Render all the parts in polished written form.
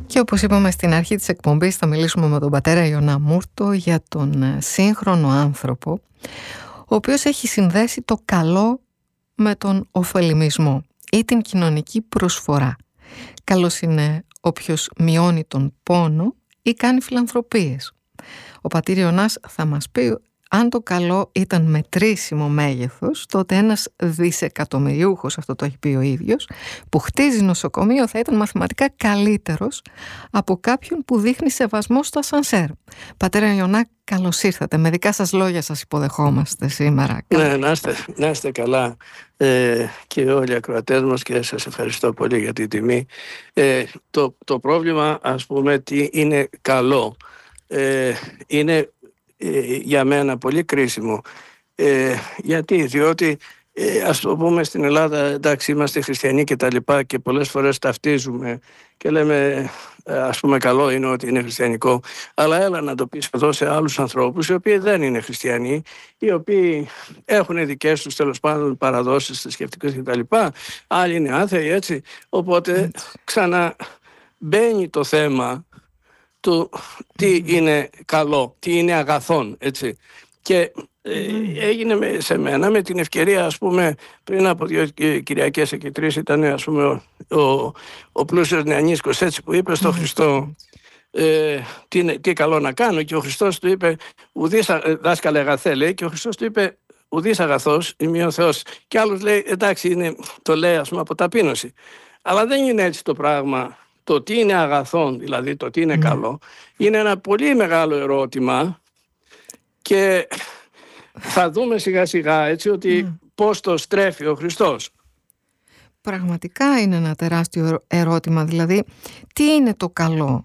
Και όπως είπαμε στην αρχή της εκπομπής, θα μιλήσουμε με τον πατέρα Ιωνά Μούρτο για τον σύγχρονο άνθρωπο, ο οποίος έχει συνδέσει το καλό με τον ωφελημισμό ή την κοινωνική προσφορά. Καλός είναι όποιος μειώνει τον πόνο ή κάνει φιλανθρωπίες. Ο πατήρ Ιωνάς θα μας πει, αν το καλό ήταν μετρήσιμο μέγεθος, τότε ένας δισεκατομμυριούχος, αυτό το έχει πει ο ίδιος, που χτίζει νοσοκομείο θα ήταν μαθηματικά καλύτερος από κάποιον που δείχνει σεβασμό στο ασανσέρ. Πατέρα Ιωνά, καλώς ήρθατε. Με δικά σας λόγια σας υποδεχόμαστε σήμερα. Ναι, να είστε καλά και όλοι οι ακροατές μας, και σας ευχαριστώ πολύ για την τιμή. Το πρόβλημα, ας πούμε, τι είναι καλό, είναι για μένα πολύ κρίσιμο. Διότι ας το πούμε, στην Ελλάδα, εντάξει, είμαστε χριστιανοί και τα λοιπά, και πολλές φορές ταυτίζουμε και λέμε, ας πούμε, καλό είναι ότι είναι χριστιανικό, αλλά έλα να το πεις εδώ σε άλλους ανθρώπους οι οποίοι δεν είναι χριστιανοί, οι οποίοι έχουν δικές τους, τέλος πάντων, παραδόσεις θρησκευτικές και τα λοιπά, άλλοι είναι άθεοι, έτσι. Οπότε ξαναμπαίνει το θέμα του τι είναι καλό, τι είναι αγαθόν, έτσι. Και έγινε σε μένα με την ευκαιρία, ας πούμε, πριν από 2 Κυριακές και 3 ήταν, ας πούμε, ο πλούσιος νεανίσκος, έτσι, που είπε στο Χριστό τι καλό να κάνω, και ο Χριστός του είπε, δάσκαλε αγαθέ, λέει, και ο Χριστός του είπε, ουδής αγαθός ημί ο Θεός. Και άλλος λέει, εντάξει, το λέει, ας πούμε, από ταπείνωση. Αλλά δεν είναι έτσι το πράγμα. Το τι είναι αγαθόν, δηλαδή το τι είναι καλό, είναι ένα πολύ μεγάλο ερώτημα, και θα δούμε σιγά σιγά, έτσι, ότι πώς το στρέφει ο Χριστός. Πραγματικά είναι ένα τεράστιο ερώτημα, δηλαδή τι είναι το καλό,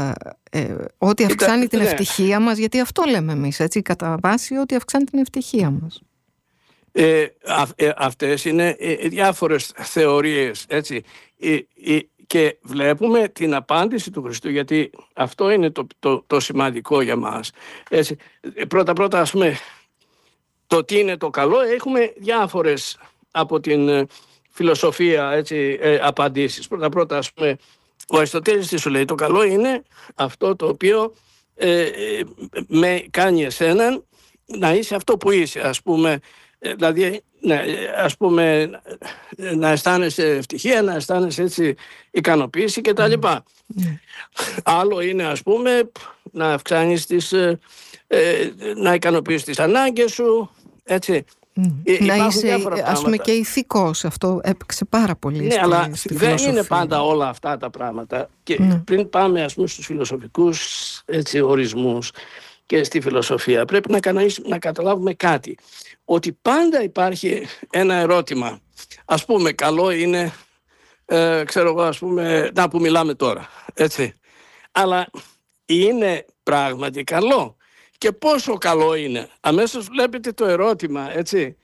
ότι αυξάνει την ευτυχία μας, γιατί αυτό λέμε εμείς, έτσι, κατά βάση, ότι αυξάνει την ευτυχία μας. Αυτές είναι διάφορες θεωρίες, έτσι, και βλέπουμε την απάντηση του Χριστού, γιατί αυτό είναι το σημαντικό για μας. Έτσι, πρώτα, ας πούμε, το τι είναι το καλό, έχουμε διάφορες από την φιλοσοφία, έτσι, απαντήσεις. Πρώτα, ας πούμε, ο Αριστοτέλης τι σου λέει? Το καλό είναι αυτό το οποίο με κάνει εσέναν να είσαι αυτό που είσαι, ας πούμε. Δηλαδή, ας πούμε, να αισθάνεσαι ευτυχία, να αισθάνεσαι, έτσι, ικανοποίηση και τα λοιπά. Άλλο είναι, ας πούμε, να αυξάνεις να ικανοποιείς τις ανάγκες σου, έτσι. Να είσαι, ας πούμε, και ηθικός. Αυτό έπαιξε πάρα πολύ στη αλλά φιλοσοφία. Δεν είναι πάντα όλα αυτά τα πράγματα. Και πριν πάμε, ας πούμε, στους φιλοσοφικούς, έτσι, ορισμούς και στη φιλοσοφία, πρέπει να καταλάβουμε κάτι. Ότι πάντα υπάρχει ένα ερώτημα. Ας πούμε, καλό είναι, ξέρω εγώ, ας πούμε, να που μιλάμε τώρα, έτσι. Αλλά είναι πράγματι καλό? Και πόσο καλό είναι? Αμέσως βλέπετε το ερώτημα, έτσι,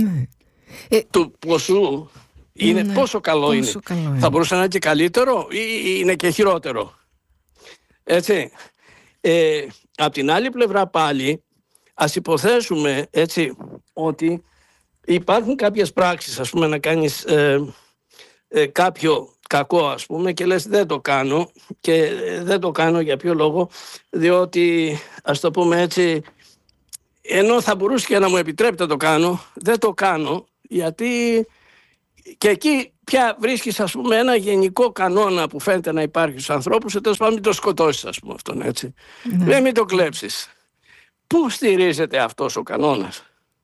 του ποσού. Είναι πόσο καλό είναι. Θα μπορούσε να είναι και καλύτερο ή είναι και χειρότερο, έτσι. Απ' την άλλη πλευρά πάλι, ας υποθέσουμε, έτσι, ότι υπάρχουν κάποιες πράξεις, ας πούμε, να κάνεις κάποιο κακό, ας πούμε, και λες δεν το κάνω, και δεν το κάνω για ποιο λόγο? Διότι, ας το πούμε έτσι, ενώ θα μπορούσε και να μου επιτρέπει να το κάνω, δεν το κάνω, γιατί και εκεί πια βρίσκεις, ας πούμε, ένα γενικό κανόνα που φαίνεται να υπάρχει στους ανθρώπους, τέλος πάντων, μην το σκοτώσεις, ας πούμε, αυτόν, έτσι. Μην το κλέψεις. Πού στηρίζεται αυτός ο κανόνας?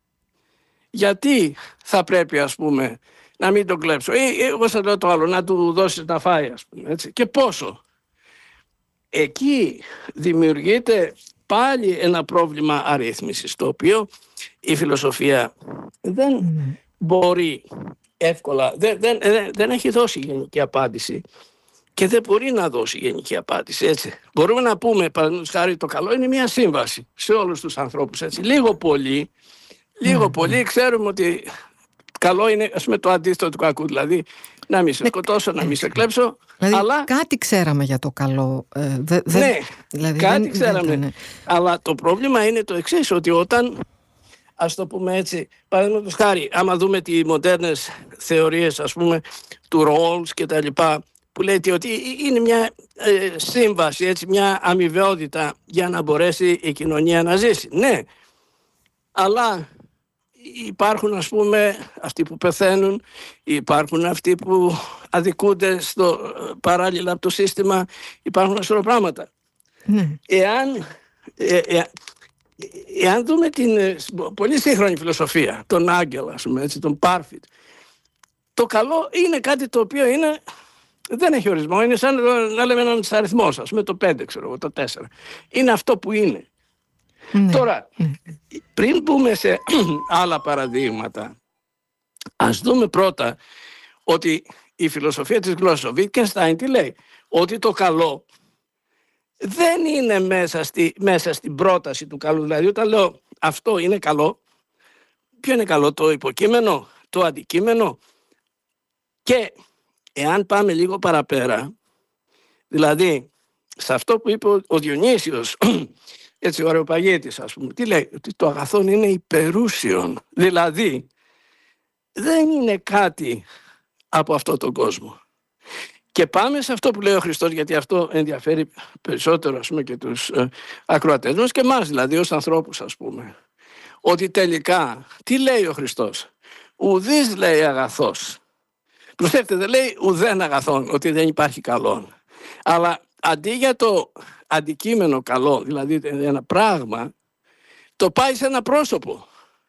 Γιατί θα πρέπει, ας πούμε, να μην τον κλέψω? Εγώ θα λέω το άλλο, να του δώσεις να φάει, ας πούμε, έτσι. Και πόσο? Εκεί δημιουργείται πάλι ένα πρόβλημα αρρύθμισης, το οποίο η φιλοσοφία δεν μπορεί εύκολα, δεν έχει δώσει γενική απάντηση και δεν μπορεί να δώσει γενική απάντηση, έτσι. Μπορούμε να πούμε, παραδείγματος χάρη, το καλό είναι μια σύμβαση σε όλους τους ανθρώπους, έτσι. Λίγο πολύ ξέρουμε ότι καλό είναι, ας πούμε, το αντίθετο του κακού, δηλαδή να μην σε σκοτώσω, να μην σε κλέψω. Δηλαδή, αλλά κάτι ξέραμε για το καλό. Δηλαδή, κάτι ξέραμε. Αλλά το πρόβλημα είναι το εξής, ότι όταν, ας το πούμε έτσι, παραδείγματος χάρη, άμα δούμε τις μοντέρνες θεωρίες, ας πούμε, του Rawls και τα λοιπά, που λέει ότι είναι μια σύμβαση, έτσι, μια αμοιβαιότητα για να μπορέσει η κοινωνία να ζήσει. Ναι, αλλά υπάρχουν, ας πούμε, αυτοί που πεθαίνουν, υπάρχουν αυτοί που αδικούνται παράλληλα από το σύστημα, υπάρχουν ένα σωρό πράγματα. Ναι. Εάν δούμε την πολύ σύγχρονη φιλοσοφία, τον Άγγελ, ας πούμε, έτσι, τον Πάρφιτ, το καλό είναι κάτι το οποίο δεν έχει ορισμό, είναι σαν να λέμε έναν αριθμό, ας πούμε, το 5, ξέρω εγώ, το 4. Είναι αυτό που είναι. Ναι. Τώρα, πριν μπούμε σε άλλα παραδείγματα, ας δούμε πρώτα ότι η φιλοσοφία της γλώσσας, ο Wittgenstein τι λέει, ότι το καλό δεν είναι μέσα στην πρόταση του καλού. Δηλαδή, όταν λέω αυτό είναι καλό, ποιο είναι καλό, το υποκείμενο, το αντικείμενο? Και εάν πάμε λίγο παραπέρα, δηλαδή σε αυτό που είπε ο Διονύσιος, έτσι ο Αρεοπαγίτης, ας πούμε, τι λέει, ότι το αγαθόν είναι υπερούσιον, δηλαδή δεν είναι κάτι από αυτόν τον κόσμο. Και πάμε σε αυτό που λέει ο Χριστός, γιατί αυτό ενδιαφέρει περισσότερο, ας πούμε, και τους ακροατές μας και εμάς, δηλαδή ως ανθρώπους, ας πούμε, ότι τελικά τι λέει ο Χριστός? Ουδής, λέει, αγαθός. Προσέξτε, δεν λέει ουδέν αγαθόν, ότι δεν υπάρχει καλόν. Αλλά αντί για το αντικείμενο καλό, δηλαδή ένα πράγμα, το πάει σε ένα πρόσωπο.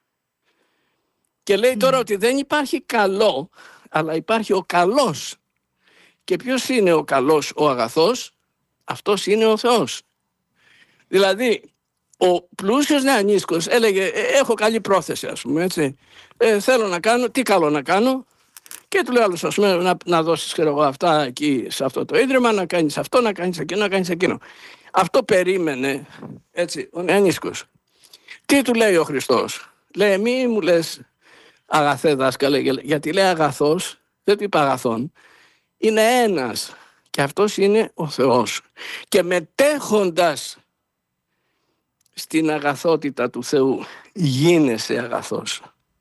Και λέει τώρα ότι δεν υπάρχει καλό, αλλά υπάρχει ο καλός. Και ποιος είναι ο καλός, ο αγαθός? Αυτός είναι ο Θεός. Δηλαδή, ο πλούσιος νεανίσκος έλεγε, έχω καλή πρόθεση, ας πούμε, έτσι. Θέλω να κάνω, τι καλό να κάνω? Και του λέω άλλος, ας πούμε, να δώσεις, ξέρω εγώ, αυτά εκεί σε αυτό το ίδρυμα, να κάνεις αυτό, να κάνεις εκείνο, να κάνεις εκείνο. Αυτό περίμενε, έτσι, ο νεανίσκος. Τι του λέει ο Χριστός? Λέει, μη μου λες αγαθέ δάσκαλε, γιατί λέει αγαθός, δεν του είπα αγαθόν, είναι ένας και αυτός είναι ο Θεός. Και μετέχοντας στην αγαθότητα του Θεού γίνεσαι αγαθός.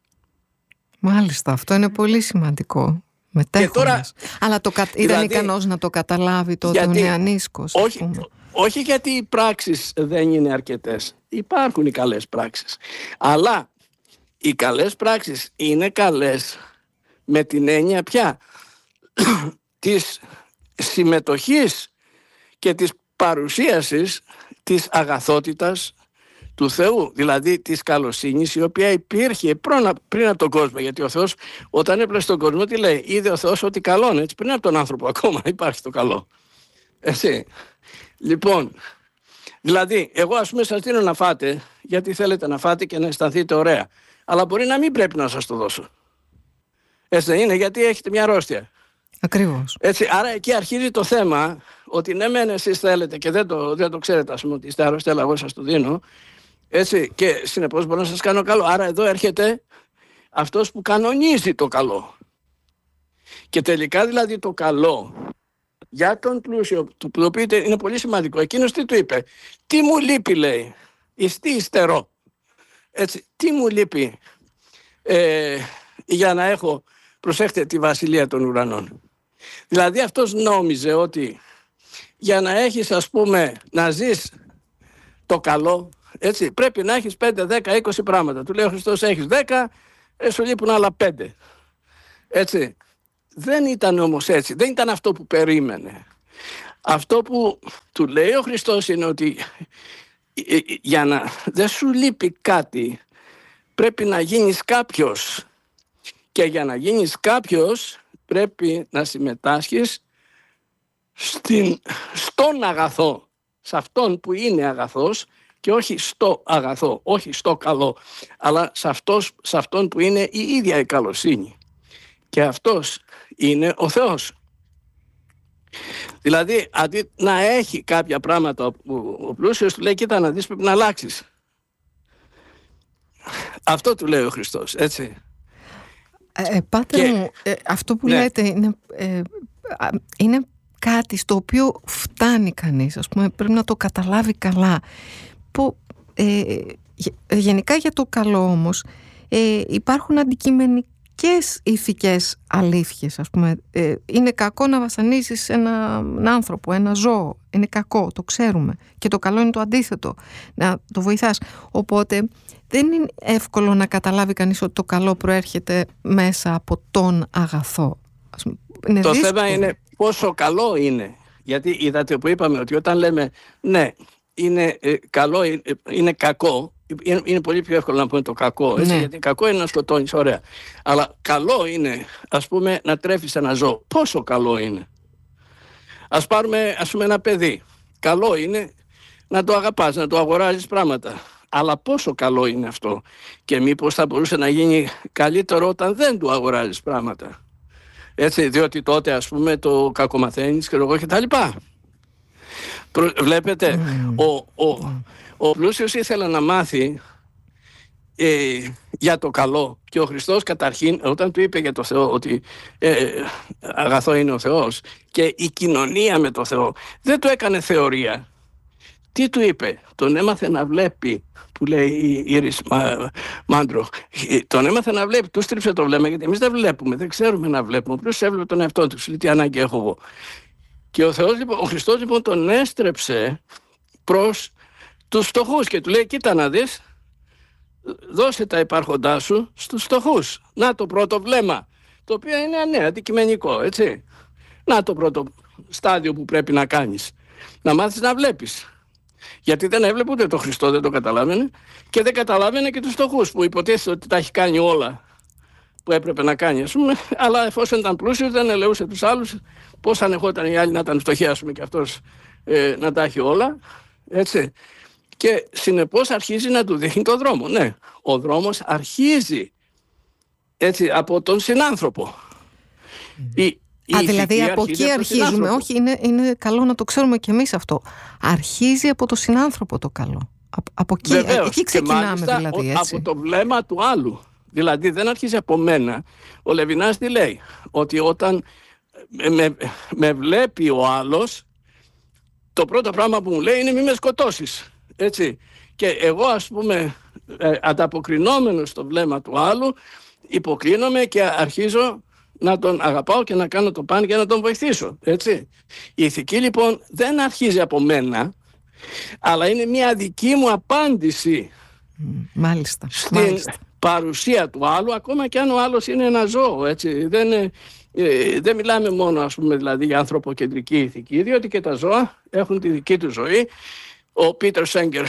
Μάλιστα, αυτό είναι πολύ σημαντικό. Μετέχοντας. Αλλά ήταν ικανός να το καταλάβει τότε ο νεανίσκος. Όχι γιατί οι πράξεις δεν είναι αρκετές. Υπάρχουν οι καλές πράξεις. Αλλά οι καλές πράξεις είναι καλές με την έννοια πια της συμμετοχής και της παρουσίασης της αγαθότητας του Θεού, δηλαδή της καλοσύνης, η οποία υπήρχε πριν από τον κόσμο. Γιατί ο Θεός όταν έπλασε τον κόσμο, τι λέει? Είδε ο Θεός ότι καλό, έτσι, πριν από τον άνθρωπο ακόμα υπάρχει το καλό. Έτσι. Λοιπόν, δηλαδή εγώ, ας πούμε, σας δίνω να φάτε γιατί θέλετε να φάτε και να αισθανθείτε ωραία, αλλά μπορεί να μην πρέπει να σας το δώσω. Έτσι δεν είναι? Γιατί έχετε μια αρρώστια. Ακριβώς. Έτσι, άρα εκεί αρχίζει το θέμα ότι ναι μεν εσείς θέλετε και δεν το ξέρετε, ας πούμε, ότι είστε άρρωστοι, αλλά εγώ σας το δίνω, έτσι, και συνεπώς μπορώ να σας κάνω καλό. Άρα εδώ έρχεται αυτός που κανονίζει το καλό. Και τελικά δηλαδή το καλό για τον πλούσιο, το οποίο είναι πολύ σημαντικό, εκείνος τι του είπε? Τι μου λείπει, λέει, ιστή υστερό. Έτσι, τι μου λείπει για να έχω, προσέχτε, τη βασιλεία των ουρανών? Δηλαδή αυτός νόμιζε ότι για να έχεις, ας πούμε, να ζεις το καλό, έτσι, πρέπει να έχεις 5, 10, 20 πράγματα. Του λέει ο Χριστός, έχεις 10, σου λείπουν άλλα 5. Έτσι. Δεν ήταν όμως έτσι, δεν ήταν αυτό που περίμενε. Αυτό που του λέει ο Χριστός είναι ότι για να δεν σου λείπει κάτι, πρέπει να γίνεις κάποιος. Και για να γίνεις κάποιος πρέπει να συμμετάσχεις στον αγαθό, σε αυτόν που είναι αγαθός, και όχι στο αγαθό, όχι στο καλό, αλλά σε αυτόν που είναι η ίδια η καλοσύνη. Και αυτός είναι ο Θεός. Δηλαδή, αντί να έχει κάποια πράγματα που ο πλούσιος του λέει, κοίτα να δεις, πρέπει να αλλάξεις. Αυτό του λέει ο Χριστός, έτσι. Πάτερ μου, αυτό που λέτε είναι κάτι στο οποίο φτάνει κανείς, ας πούμε, πρέπει να το καταλάβει καλά. Γενικά για το καλό όμως υπάρχουν αντικειμενικές βασικές ηθικές αλήθειες, ας πούμε. Είναι κακό να βασανίζεις έναν άνθρωπο, ένα ζώο. Είναι κακό, το ξέρουμε. Και το καλό είναι το αντίθετο, να το βοηθάς. Οπότε δεν είναι εύκολο να καταλάβει κανείς ότι το καλό προέρχεται μέσα από τον αγαθό. Είναι το δύσκολο. θέμα είναι πόσο καλό είναι. Γιατί είδατε που είπαμε ότι όταν λέμε ναι, είναι καλό, είναι κακό, είναι πολύ πιο εύκολο να πούμε το κακό, έτσι, γιατί κακό είναι να σκοτώνεις, ωραία. Αλλά καλό είναι, ας πούμε, να τρέφεις ένα ζώο. Πόσο καλό είναι. Ας πάρουμε, ας πούμε, ένα παιδί. Καλό είναι να το αγαπάς, να το αγοράζεις πράγματα. Αλλά πόσο καλό είναι αυτό. Και μήπως θα μπορούσε να γίνει καλύτερο όταν δεν του αγοράζεις πράγματα. Έτσι, διότι τότε, ας πούμε, το κακομαθαίνεις και εγώ και τα λοιπά. Βλέπετε, ο πλούσιος ήθελε να μάθει για το καλό, και ο Χριστός καταρχήν όταν του είπε για το Θεό ότι αγαθό είναι ο Θεός και η κοινωνία με το Θεό, δεν του έκανε θεωρία. Τι του είπε? Τον έμαθε να βλέπει, που λέει η Ήρης Μάντροχ. Τον έμαθε να βλέπει, του στρίψε το βλέμμα, γιατί εμείς δεν βλέπουμε, δεν ξέρουμε να βλέπουμε. Ποιος έβλεπε τον εαυτό του, λέει τι ανάγκη έχω εγώ. Και ο Χριστός λοιπόν τον έστρεψε προς τους φτωχούς και του λέει κοίτα να δεις, δώσε τα υπάρχοντά σου στους φτωχούς. Να το πρώτο βλέμμα, το οποίο είναι αντικειμενικό, έτσι. Να το πρώτο στάδιο που πρέπει να κάνεις. Να μάθεις να βλέπεις. Γιατί δεν έβλεπε ούτε το Χριστό, δεν το καταλάβαινε, και δεν καταλάβαινε και τους φτωχούς που υποτίθεται ότι τα έχει κάνει όλα που έπρεπε να κάνει, ας πούμε, αλλά εφόσον ήταν πλούσιος δεν ελεούσε τους άλλους, πώς ανεχόταν οι άλλοι να ήταν φτωχοί, ας πούμε, και αυτός να τα έχει όλα, έτσι. Και συνεπώς αρχίζει να του δείχνει το δρόμο. Ναι, ο δρόμος αρχίζει, έτσι, από τον συνάνθρωπο. Δηλαδή από εκεί αρχίζουμε. Όχι, είναι καλό να το ξέρουμε κι εμείς αυτό. Αρχίζει από το συνάνθρωπο το καλό. Από εκεί, εκεί ξεκινάμε, δηλαδή, έτσι. Από το βλέμμα του άλλου. Δηλαδή δεν αρχίζει από μένα. Ο Λεβινάς τι λέει? Ότι όταν με βλέπει ο άλλος, το πρώτο πράγμα που μου λέει είναι μη με σκοτώσεις. Έτσι. Και εγώ, ας πούμε, ανταποκρινόμενος στο βλέμμα του άλλου, υποκλίνομαι και αρχίζω να τον αγαπάω και να κάνω το παν για να τον βοηθήσω. Έτσι. Η ηθική λοιπόν δεν αρχίζει από μένα, αλλά είναι μια δική μου απάντηση στην παρουσία του άλλου, ακόμα και αν ο άλλος είναι ένα ζώο. Έτσι. Δεν μιλάμε μόνο, ας πούμε, δηλαδή, για ανθρωποκεντρική ηθική, διότι και τα ζώα έχουν τη δική του ζωή. Ο Πίτερ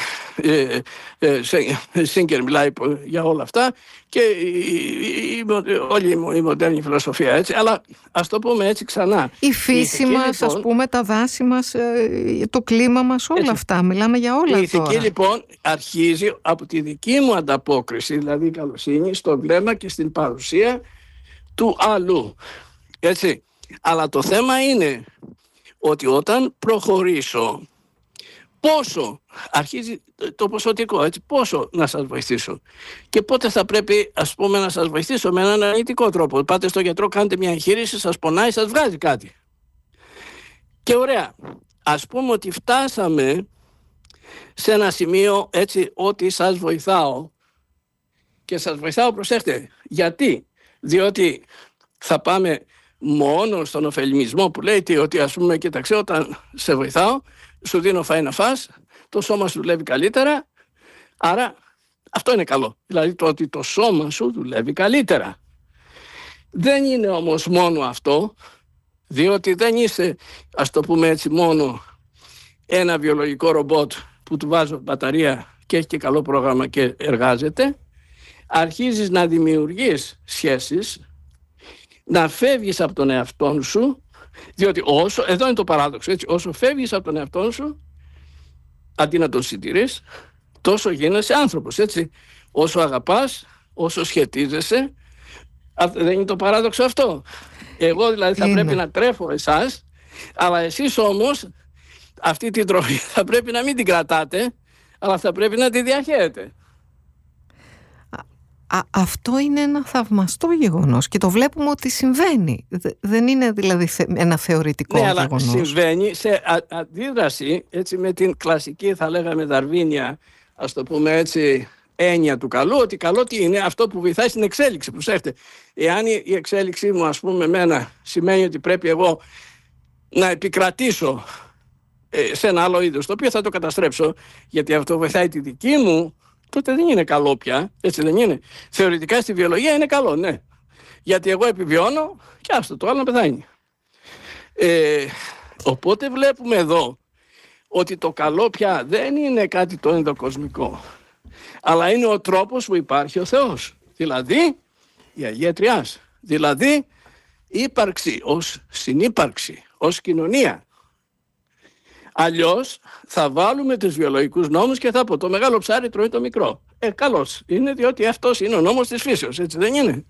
Σίγκερ μιλάει για όλα αυτά και όλη η μοντέρνη φιλοσοφία, έτσι. Αλλά ας το πούμε έτσι ξανά. Η φύση μας, λοιπόν, ας πούμε, τα δάση μας, το κλίμα μας, όλα έτσι, αυτά. Μιλάμε για όλα. Η ηθική λοιπόν αρχίζει από τη δική μου ανταπόκριση, δηλαδή η καλοσύνη, στο βλέμμα και στην παρουσία του άλλου. Έτσι. Αλλά το θέμα είναι ότι όταν προχωρήσω, πόσο αρχίζει το ποσοτικό, έτσι, πόσο να σας βοηθήσω και πότε θα πρέπει, ας πούμε, να σας βοηθήσω με έναν αρνητικό τρόπο. Πάτε στο γιατρό, κάνετε μια εγχείρηση, σας πονάει, σας βγάζει κάτι. Και ωραία, ας πούμε ότι φτάσαμε σε ένα σημείο, έτσι, ότι σας βοηθάω και σας βοηθάω, προσέχτε, γιατί? Διότι θα πάμε μόνο στον ωφελημισμό που λέει ότι, ας πούμε, κοίταξε, όταν σε βοηθάω σου δίνω φαΐ να φας, το σώμα σου δουλεύει καλύτερα, άρα αυτό είναι καλό. Δηλαδή το ότι το σώμα σου δουλεύει καλύτερα. Δεν είναι όμως μόνο αυτό, διότι δεν είσαι, ας το πούμε έτσι, μόνο ένα βιολογικό ρομπότ που του βάζω μπαταρία και έχει και καλό πρόγραμμα και εργάζεται. Αρχίζεις να δημιουργείς σχέσεις, να φεύγεις από τον εαυτό σου, διότι εδώ είναι το παράδοξο, έτσι, όσο φεύγεις από τον εαυτό σου, αντί να τον συντηρείς, τόσο γίνεσαι άνθρωπος, έτσι. Όσο αγαπάς, όσο σχετίζεσαι, δεν είναι το παράδοξο αυτό? Εγώ δηλαδή θα πρέπει να τρέφω εσάς, αλλά εσείς όμως αυτή την τροφή θα πρέπει να μην την κρατάτε, αλλά θα πρέπει να τη διαχέετε. Αυτό είναι ένα θαυμαστό γεγονός και το βλέπουμε ότι συμβαίνει. Δεν είναι δηλαδή ένα θεωρητικό γεγονός. Ναι, αλλά συμβαίνει σε αντίδραση, έτσι, με την κλασική, θα λέγαμε, δαρβίνια, ας το πούμε έτσι, έννοια του καλού, ότι καλό τι είναι? Αυτό που βοηθάει στην εξέλιξη. Προσέχτε, εάν η εξέλιξή μου, ας πούμε, εμένα σημαίνει ότι πρέπει εγώ να επικρατήσω σε ένα άλλο είδος, το οποίο θα το καταστρέψω, γιατί αυτό βοηθάει τη δική μου, τότε δεν είναι καλό πια, έτσι δεν είναι? Θεωρητικά στη βιολογία είναι καλό, ναι. Γιατί εγώ επιβιώνω και άστο το άλλο να πεθάνει. Οπότε βλέπουμε εδώ ότι το καλό πια δεν είναι κάτι το ενδοκοσμικό, αλλά είναι ο τρόπος που υπάρχει ο Θεός. Δηλαδή η Αγία Τριάς. Δηλαδή ύπαρξη ως συνύπαρξη, ως κοινωνία. Αλλιώς θα βάλουμε τους βιολογικούς νόμους και θα πω το μεγάλο ψάρι τρώει το μικρό. Καλώς είναι, διότι αυτός είναι ο νόμος της φύσεως, έτσι δεν είναι?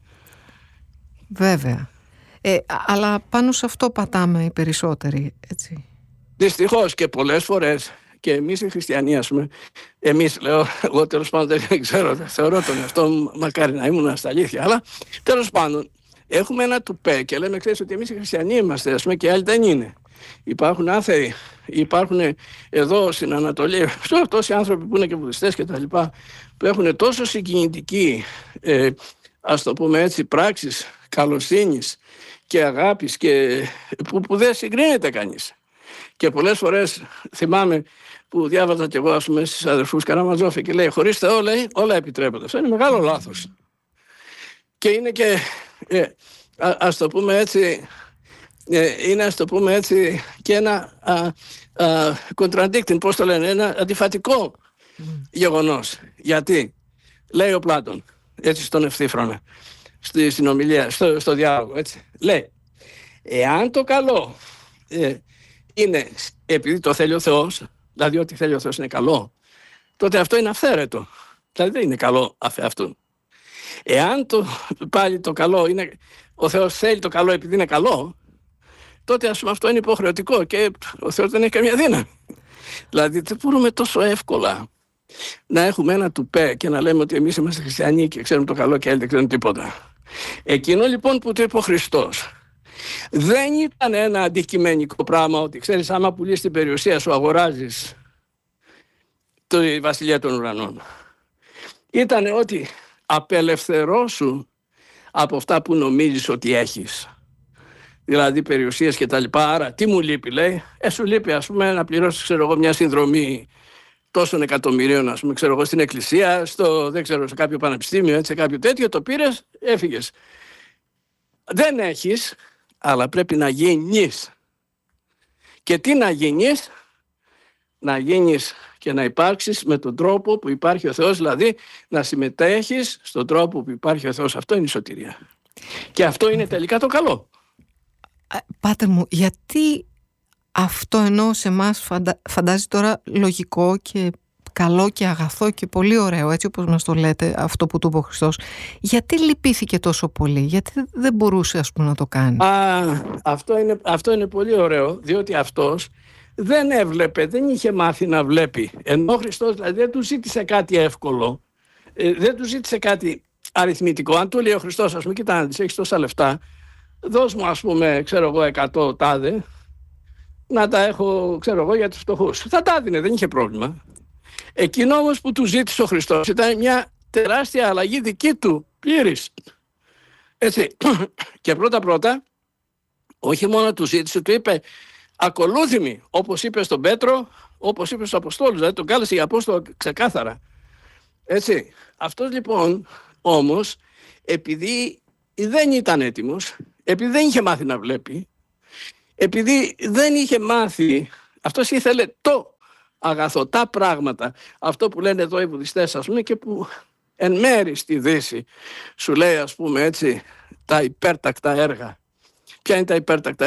Βέβαια. Αλλά πάνω σε αυτό πατάμε οι περισσότεροι, έτσι. Δυστυχώς, και πολλές φορές, και εμείς οι χριστιανοί, ας πούμε, εμείς λέω, εγώ τέλος πάντων δεν ξέρω, θεωρώ τον εαυτό μου, μακάρι να ήμουν στα αλήθεια, αλλά τέλος πάντων έχουμε ένα τουπέ και λέμε, ξέρεις, ότι εμείς οι χριστιανοί είμαστε, ας πούμε, και άλλοι δεν είναι. Υπάρχουν άθεοι, υπάρχουν εδώ στην Ανατολή τόσοι άνθρωποι που είναι και βουδιστές και τα λοιπά, που έχουν τόσο συγκινητική, ας το πούμε έτσι, πράξεις καλοσύνης και αγάπης και που δεν συγκρίνεται κανείς. Και πολλές φορές θυμάμαι που διάβαζα κι εγώ, ας πούμε, στις αδερφούς Καραμαζόφη και λέει, χωρίς Θεό, λέει, όλα επιτρέπονται. Αυτό είναι μεγάλο λάθος. Και είναι και, ας το πούμε έτσι, είναι, ας το πούμε έτσι, και ένα contradicting, πώς το λένε, ένα αντιφατικό γεγονός. Γιατί, λέει ο Πλάτων, έτσι στον Ευθύφρονα, στην ομιλία, στο διάλογο, έτσι, λέει, εάν το καλό είναι επειδή το θέλει ο Θεός, δηλαδή ό,τι θέλει ο Θεός είναι καλό, τότε αυτό είναι αυθαίρετο. Δηλαδή δεν είναι καλό αυτού. Εάν πάλι το καλό είναι, ο Θεός θέλει το καλό επειδή είναι καλό, τότε ας πούμε αυτό είναι υποχρεωτικό και ο Θεός δεν έχει καμία δύναμη. Δηλαδή δεν μπορούμε τόσο εύκολα να έχουμε ένα τουπέ και να λέμε ότι εμείς είμαστε χριστιανοί και ξέρουμε το καλό και άλλοι δεν ξέρουν τίποτα. Εκείνο λοιπόν που το είπε ο Χριστός δεν ήταν ένα αντικειμενικό πράγμα ότι ξέρεις, άμα πουλείς την περιουσία σου αγοράζεις τη βασιλεία των ουρανών. Ήταν ότι απελευθερώσου από αυτά που νομίζεις ότι έχεις, δηλαδή περιουσίες και τα λοιπά. Άρα τι μου λείπει, λέει? Σου λείπει, ας πούμε, να πληρώσεις, ξέρω εγώ, μια συνδρομή τόσων εκατομμυρίων, ας πούμε, ξέρω εγώ, στην εκκλησία, δεν ξέρω, σε κάποιο πανεπιστήμιο, έτσι, σε κάποιο τέτοιο, το πήρες, έφυγες. Δεν έχεις, αλλά πρέπει να γίνεις. Και τι να γίνεις? Να γίνεις και να υπάρξεις με τον τρόπο που υπάρχει ο Θεός, δηλαδή να συμμετέχεις στον τρόπο που υπάρχει ο Θεός. Αυτό είναι η σωτηρία. Και αυτό είναι τελικά το καλό. Πάτερ μου, γιατί αυτό ενώ σε εμάς φαντάζει τώρα λογικό και καλό και αγαθό και πολύ ωραίο, έτσι όπως μας το λέτε, αυτό που του είπε ο Χριστός, γιατί λυπήθηκε τόσο πολύ? Γιατί δεν μπορούσε, ας πούμε, να το κάνει? Αυτό είναι πολύ ωραίο, διότι αυτός δεν έβλεπε, δεν είχε μάθει να βλέπει. Ενώ ο Χριστός δηλαδή δεν του ζήτησε κάτι εύκολο, δεν του ζήτησε κάτι αριθμητικό. Αν του λέει ο Χριστός, ας πούμε, κοίτα να δεις, έχεις τόσα λεφτά, δώσ' μου, ας πούμε, ξέρω εγώ, 100 τάδε, να τα έχω, ξέρω εγώ, για τους φτωχούς. Θα τα έδινε, δεν είχε πρόβλημα. Εκείνο όμως που του ζήτησε ο Χριστός ήταν μια τεράστια αλλαγή δική του, πλήρης. Έτσι. Και πρώτα, όχι μόνο του ζήτησε, του είπε, ακολούθημη, όπως είπε στον Πέτρο, όπως είπε στους Αποστόλους, δηλαδή τον κάλεσε για Απόστολο ξεκάθαρα. Έτσι. Αυτός λοιπόν όμως, επειδή δεν ήταν έτοιμος, επειδή δεν είχε μάθει να βλέπει, επειδή δεν είχε μάθει, αυτός ήθελε το αγαθωτά πράγματα, αυτό που λένε εδώ οι βουδιστές, ας πούμε, και που εν μέρει στη Δύση σου λέει, ας πούμε έτσι, τα υπέρτακτα έργα. Ποια είναι τα υπέρτακτα